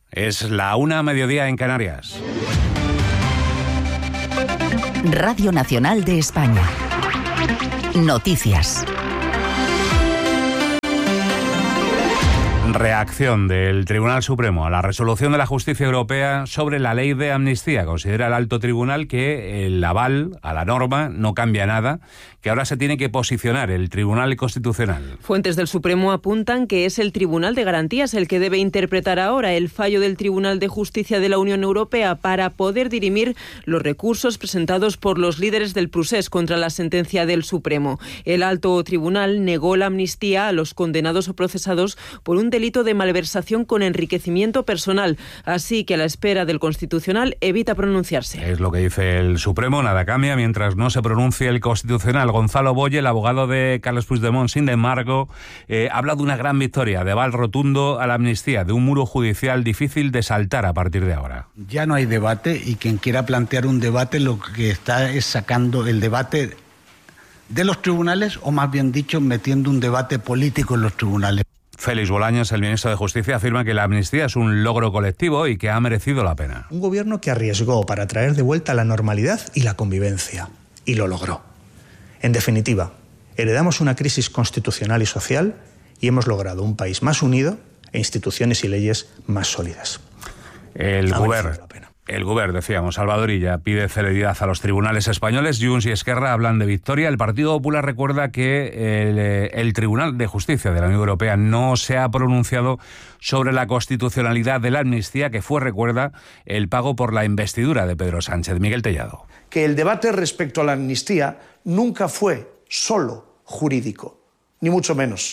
Es la 1:00 en Canarias. Radio Nacional de España. Noticias. Reacción del Tribunal Supremo a la resolución de la Justicia Europea sobre la ley de amnistía. Considera el alto tribunal que el aval a la norma no cambia nada, que ahora se tiene que posicionar el Tribunal Constitucional. Fuentes del Supremo apuntan que es el Tribunal de Garantías el que debe interpretar ahora el fallo del Tribunal de Justicia de la Unión Europea para poder dirimir los recursos presentados por los líderes del procés contra la sentencia del Supremo. El alto tribunal negó la amnistía a los condenados o procesados por un delito de malversación con enriquecimiento personal, así que a la espera del Constitucional evita pronunciarse. Es lo que dice el Supremo, nada cambia mientras no se pronuncie el Constitucional. Gonzalo Boye, el abogado de Carles Puigdemont, sin embargo, habla de una gran victoria, de aval rotundo a la amnistía, de un muro judicial difícil de saltar a partir de ahora. Ya no hay debate y quien quiera plantear un debate lo que está es sacando el debate de los tribunales, o más bien dicho, metiendo un debate político en los tribunales. Félix Bolaños, el ministro de Justicia, afirma que la amnistía es un logro colectivo y que ha merecido la pena. Un gobierno que arriesgó para traer de vuelta la normalidad y la convivencia, y lo logró. En definitiva, heredamos una crisis constitucional y social y hemos logrado un país más unido e instituciones y leyes más sólidas. El Govern, decíamos, Salvador Illa, pide celeridad a los tribunales españoles. Junts y Esquerra hablan de victoria. El Partido Popular recuerda que el Tribunal de Justicia de la Unión Europea no se ha pronunciado sobre la constitucionalidad de la amnistía, que fue, recuerda, el pago por la investidura de Pedro Sánchez. Miguel Tellado. Que el debate respecto a la amnistía nunca fue solo jurídico, ni mucho menos.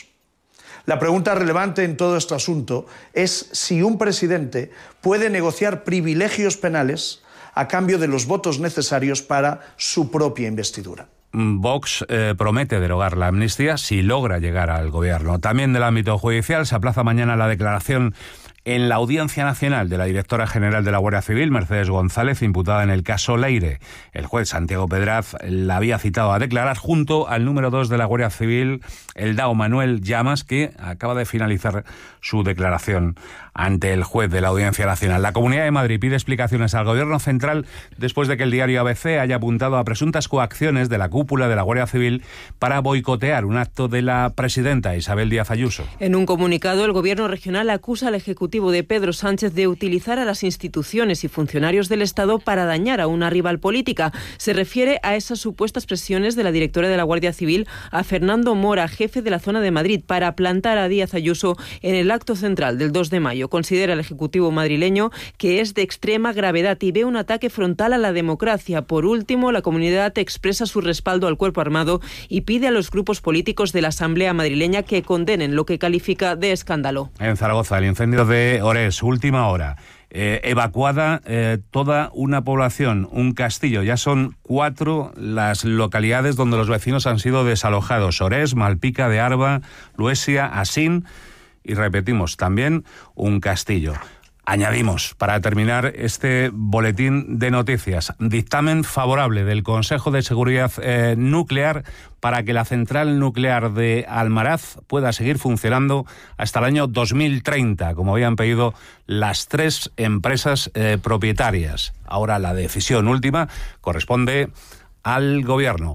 La pregunta relevante en todo este asunto es si un presidente puede negociar privilegios penales a cambio de los votos necesarios para su propia investidura. Vox promete derogar la amnistía si logra llegar al gobierno. También del ámbito judicial se aplaza mañana la declaración en la Audiencia Nacional de la directora general de la Guardia Civil, Mercedes González, imputada en el caso Leire. El juez Santiago Pedraz la había citado a declarar junto al número 2 de la Guardia Civil, el DAO Manuel Llamas, que acaba de finalizar su declaración ante el juez de la Audiencia Nacional. La Comunidad de Madrid pide explicaciones al Gobierno central después de que el diario ABC haya apuntado a presuntas coacciones de la cúpula de la Guardia Civil para boicotear un acto de la presidenta Isabel Díaz Ayuso. En un comunicado, el Gobierno regional acusa al Ejecutivo de Pedro Sánchez de utilizar a las instituciones y funcionarios del Estado para dañar a una rival política. Se refiere a esas supuestas presiones de la directora de la Guardia Civil a Fernando Mora, jefe de la zona de Madrid, para plantar a Díaz Ayuso en el acto central del 2 de mayo. Considera el Ejecutivo madrileño que es de extrema gravedad y ve un ataque frontal a la democracia. Por último, la comunidad expresa su respaldo al cuerpo armado y pide a los grupos políticos de la Asamblea madrileña que condenen lo que califica de escándalo. En Zaragoza, el incendio de Orés, última hora. Evacuada toda una población, un castillo. Ya son 4 las localidades donde los vecinos han sido desalojados. Orés, Malpica de Arba, Luesia, Asín y, repetimos, también un castillo. Añadimos, para terminar este boletín de noticias, dictamen favorable del Consejo de Seguridad Nuclear para que la central nuclear de Almaraz pueda seguir funcionando hasta el año 2030, como habían pedido las 3 empresas propietarias. Ahora la decisión última corresponde al Gobierno.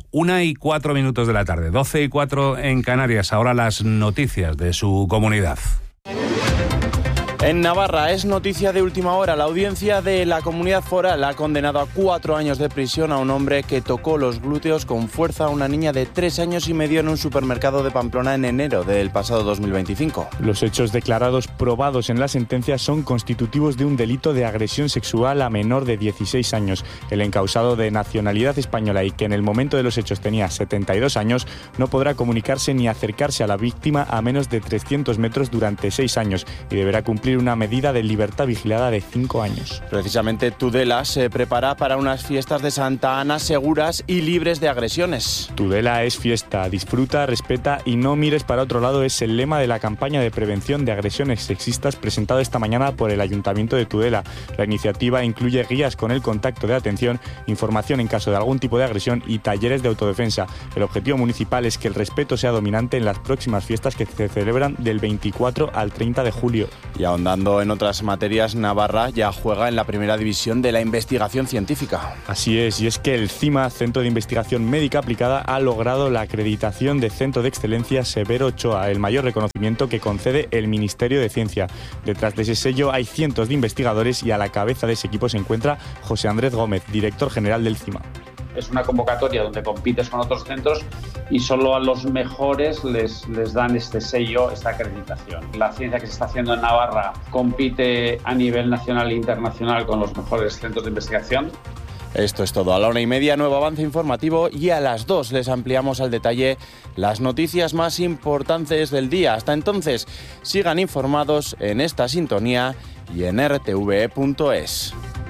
1:04 de la tarde, 12:04 en Canarias. Ahora las noticias de su comunidad. En Navarra es noticia de última hora. La audiencia de la Comunidad Foral ha condenado a 4 años de prisión a un hombre que tocó los glúteos con fuerza a una niña de 3 años y medio en un supermercado de Pamplona en enero del pasado 2025. Los hechos declarados probados en la sentencia son constitutivos de un delito de agresión sexual a menor de 16 años. El encausado, de nacionalidad española y que en el momento de los hechos tenía 72 años, no podrá comunicarse ni acercarse a la víctima a menos de 300 metros durante 6 años y deberá cumplir una medida de libertad vigilada de 5 años. Precisamente Tudela se prepara para unas fiestas de Santa Ana seguras y libres de agresiones. Tudela es fiesta, disfruta, respeta y no mires para otro lado es el lema de la campaña de prevención de agresiones sexistas presentado esta mañana por el Ayuntamiento de Tudela. La iniciativa incluye guías con el contacto de atención, información en caso de algún tipo de agresión y talleres de autodefensa. El objetivo municipal es que el respeto sea dominante en las próximas fiestas que se celebran del 24 al 30 de julio. Y ahondamos Ahondando en otras materias, Navarra ya juega en la primera división de la investigación científica. Así es, y es que el CIMA, Centro de Investigación Médica Aplicada, ha logrado la acreditación de Centro de Excelencia Severo Ochoa, el mayor reconocimiento que concede el Ministerio de Ciencia. Detrás de ese sello hay cientos de investigadores y a la cabeza de ese equipo se encuentra José Andrés Gómez, director general del CIMA. Es una convocatoria donde compites con otros centros y solo a los mejores les dan este sello, esta acreditación. La ciencia que se está haciendo en Navarra compite a nivel nacional e internacional con los mejores centros de investigación. Esto es todo. A la 1:30, nuevo avance informativo, y a las 2 les ampliamos al detalle las noticias más importantes del día. Hasta entonces, sigan informados en esta sintonía y en rtve.es.